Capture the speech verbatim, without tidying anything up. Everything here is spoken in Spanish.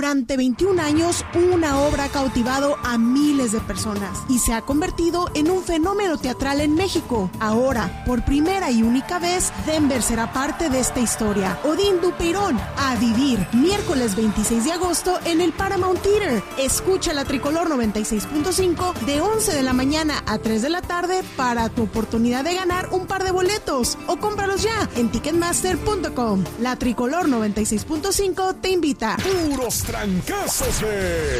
Durante veintiún años, una obra ha cautivado a miles de personas y se ha convertido en un fenómeno teatral en México. Ahora, por primera y única vez, Denver será parte de esta historia. Odín Dupeirón, a vivir, miércoles veintiséis de agosto en el Paramount Theater. Escucha la Tricolor noventa y seis punto cinco de once de la mañana a tres de la tarde para tu oportunidad de ganar un par de boletos, o cómpralos ya en ticketmaster punto com. La Tricolor noventa y seis punto cinco te invita. Puros trancazos de